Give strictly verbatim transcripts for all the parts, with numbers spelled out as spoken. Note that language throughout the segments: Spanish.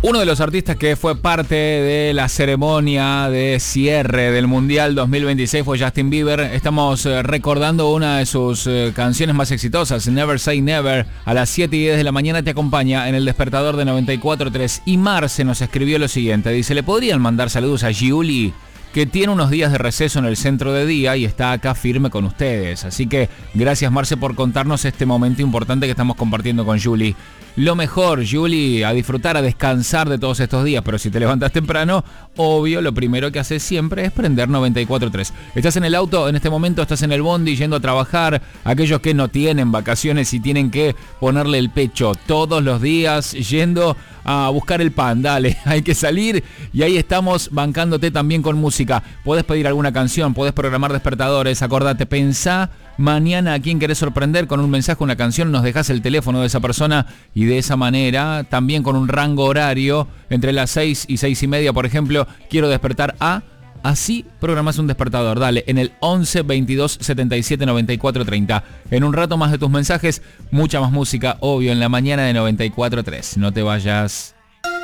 Uno de los artistas que fue parte de la ceremonia de cierre del Mundial dos mil veintiséis fue Justin Bieber. Estamos eh, recordando una de sus eh, canciones más exitosas, Never Say Never. A las siete y diez de la mañana te acompaña en el despertador de noventa y cuatro punto tres. Y Marce nos escribió lo siguiente. Dice, ¿le podrían mandar saludos a Giuli, que tiene unos días de receso en el centro de día y está acá firme con ustedes? Así que gracias, Marce, por contarnos este momento importante que estamos compartiendo con Juli. Lo mejor, Juli, a disfrutar, a descansar de todos estos días, pero si te levantas temprano, obvio, lo primero que haces siempre es prender noventa y cuatro punto tres. Estás en el auto, en este momento estás en el bondi yendo a trabajar, aquellos que no tienen vacaciones y tienen que ponerle el pecho todos los días yendo a buscar el pan, dale, hay que salir y ahí estamos bancándote también con música. Podés pedir alguna canción, podés programar despertadores, acordate, pensá mañana a quién querés sorprender con un mensaje, una canción, nos dejás el teléfono de esa persona y de esa manera, también con un rango horario, entre las seis y seis y media, por ejemplo, quiero despertar a... Así programás un despertador, dale, en el once, veintidós, setenta y siete, noventa y cuatro, treinta. En un rato más de tus mensajes, mucha más música, obvio, en la mañana de noventa y cuatro punto tres. No te vayas.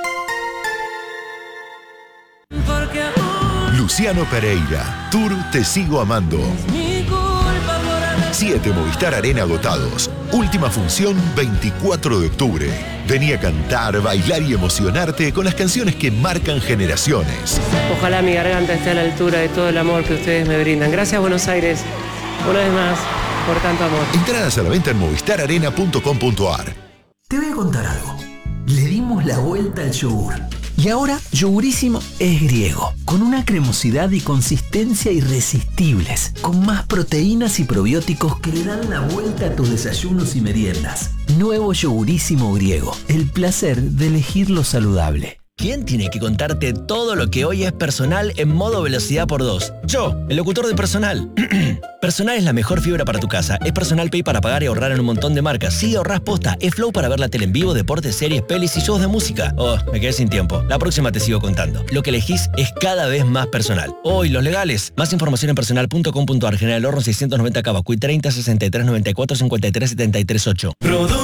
Luciano Pereira, Tour Te Sigo Amando. Siete Movistar Arena agotados. Última función veinticuatro de octubre. Vení a cantar, bailar y emocionarte con las canciones que marcan generaciones. Ojalá mi garganta esté a la altura de todo el amor que ustedes me brindan. Gracias, Buenos Aires, una vez más, por tanto amor. Entradas a la venta en movistar arena punto com punto ar. Te voy a contar algo. Le dimos la vuelta al yogur. Y ahora, Yogurísimo es griego, con una cremosidad y consistencia irresistibles, con más proteínas y probióticos que le dan la vuelta a tus desayunos y meriendas. Nuevo Yogurísimo griego, el placer de elegir lo saludable. ¿Quién tiene que contarte todo lo que hoy es Personal en modo velocidad por dos? Yo, el locutor de Personal. Personal es la mejor fibra para tu casa. Es Personal Pay para pagar y ahorrar en un montón de marcas. Sí, ahorrás posta. Es Flow para ver la tele en vivo, deportes, series, pelis y shows de música. Oh, me quedé sin tiempo. La próxima te sigo contando. Lo que elegís es cada vez más personal. Oh, y los legales. Más información en personal punto com punto ar. General Horno seiscientos noventa Cavacuy treinta, sesenta y tres, noventa y cuatro, cincuenta y tres, setenta y tres, ocho.